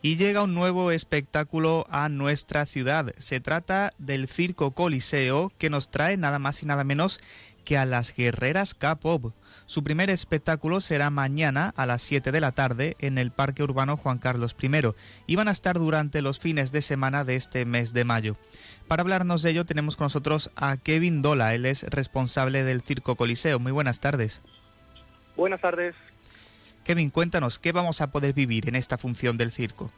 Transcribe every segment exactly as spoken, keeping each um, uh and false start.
Y llega un nuevo espectáculo a nuestra ciudad. Se trata del Circo Coliseo, que nos trae nada más y nada menos que a las guerreras K-pop. Su primer espectáculo será mañana a las siete de la tarde en el Parque Urbano Juan Carlos primero y van a estar durante los fines de semana de este mes de mayo. Para hablarnos de ello tenemos con nosotros a Kevin Dola, él es responsable del Circo Coliseo. Muy buenas tardes. Buenas tardes. Kevin, cuéntanos, ¿qué vamos a poder vivir en esta función del circo?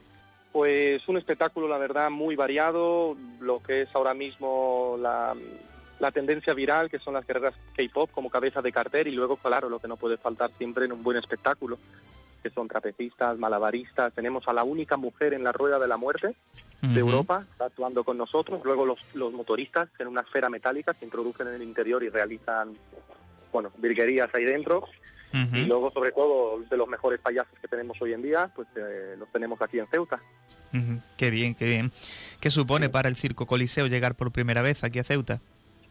Pues un espectáculo, la verdad, muy variado, lo que es ahora mismo la, la tendencia viral, que son las guerreras K-pop como cabeza de cartel, y luego, claro, lo que no puede faltar siempre en un buen espectáculo, que son trapecistas, malabaristas. Tenemos a la única mujer en la Rueda de la Muerte uh-huh. de Europa, está actuando con nosotros. Luego los, los motoristas en una esfera metálica se introducen en el interior y realizan, bueno, virguerías ahí dentro. Uh-huh. Y luego, sobre todo, de los mejores payasos que tenemos hoy en día, pues eh, los tenemos aquí en Ceuta. Uh-huh. Qué bien, qué bien. ¿Qué supone sí. para el Circo Coliseo llegar por primera vez aquí a Ceuta?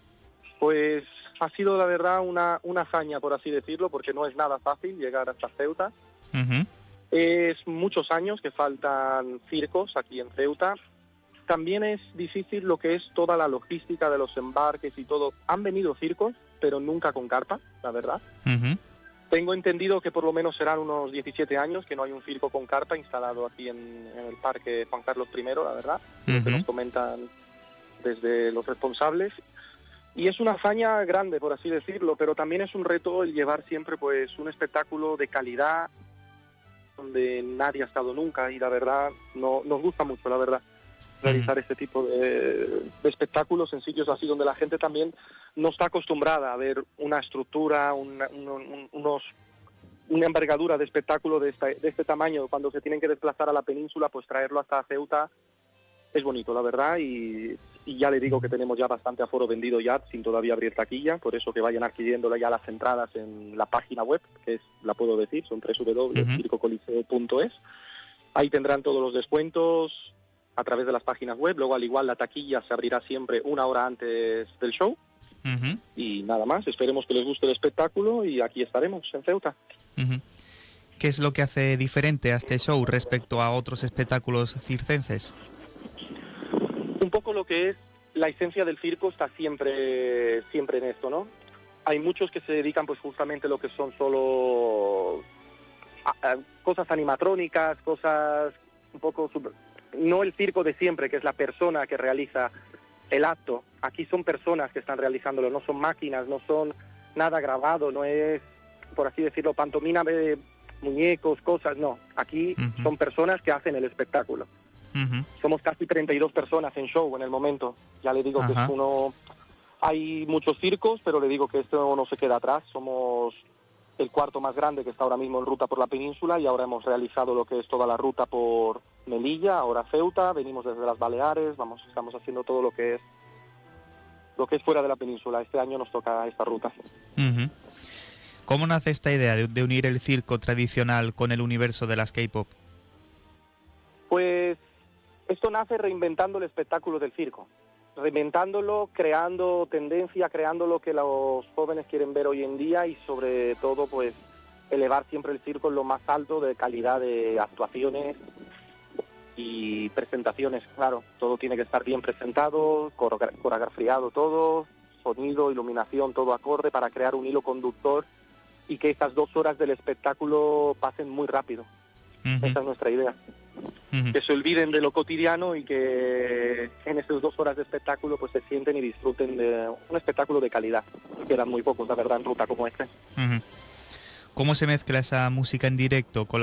Pues ha sido, la verdad, una, una hazaña, por así decirlo, porque no es nada fácil llegar hasta Ceuta. Uh-huh. Es muchos años que faltan circos aquí en Ceuta. También es difícil lo que es toda la logística de los embarques y todo. Han venido circos, pero nunca con carpa, la verdad. Uh-huh. Tengo entendido que por lo menos serán unos diecisiete años que no hay un circo con carpa instalado aquí en, en el Parque Juan Carlos primero, la verdad, uh-huh. que nos comentan desde los responsables. Y es una hazaña grande, por así decirlo, pero también es un reto el llevar siempre pues un espectáculo de calidad donde nadie ha estado nunca, y la verdad no, nos gusta mucho, la verdad, realizar uh-huh. este tipo de, de espectáculos en sitios así donde la gente también no está acostumbrada a ver una estructura, una, un, un, unos, una envergadura de espectáculo de, esta, de este tamaño. Cuando se tienen que desplazar a la península, pues traerlo hasta Ceuta es bonito, la verdad, y, y ya le digo que tenemos ya bastante aforo vendido ya, sin todavía abrir taquilla, por eso que vayan adquiriéndola ya las entradas en la página web, que es, la puedo decir, son doble u doble u doble u punto circo coliseo punto es. Ahí tendrán todos los descuentos a través de las páginas web. Luego, al igual, la taquilla se abrirá siempre una hora antes del show. Uh-huh. Y nada más, esperemos que les guste el espectáculo y aquí estaremos en Ceuta. Uh-huh. ¿Qué es lo que hace diferente a este show respecto a otros espectáculos circenses? Un poco lo que es la esencia del circo está siempre, siempre en esto, ¿no? Hay muchos que se dedican pues justamente a lo que son solo a, a, cosas animatrónicas, cosas un poco... Super, no el circo de siempre, que es la persona que realiza el acto. Aquí son personas que están realizándolo, no son máquinas, no son nada grabado, no es, por así decirlo, pantomima de muñecos, cosas, no. Aquí uh-huh. son personas que hacen el espectáculo. Uh-huh. Somos casi treinta y dos personas en show en el momento. Ya le digo uh-huh. que es uno... Hay muchos circos, pero le digo que esto no se queda atrás. Somos el cuarto más grande que está ahora mismo en ruta por la península, y ahora hemos realizado lo que es toda la ruta por Melilla, ahora Ceuta, venimos desde las Baleares, vamos, estamos haciendo todo lo que es lo que es fuera de la península. Este año nos toca esta ruta. Uh-huh. ¿Cómo nace esta idea de, de unir el circo tradicional con el universo de las K-pop? Pues esto nace reinventando el espectáculo del circo, reinventándolo, creando tendencia, creando lo que los jóvenes quieren ver hoy en día, y sobre todo pues elevar siempre el circo en lo más alto de calidad de actuaciones y presentaciones. Claro, todo tiene que estar bien presentado, coreografiado todo, sonido, iluminación, todo acorde para crear un hilo conductor y que estas dos horas del espectáculo pasen muy rápido. Uh-huh. Esa es nuestra idea. Uh-huh. Que se olviden de lo cotidiano y que en esas dos horas de espectáculo pues se sienten y disfruten de un espectáculo de calidad. Quedan muy pocos, la verdad, en ruta como este. Uh-huh. ¿Cómo se mezcla esa música en directo con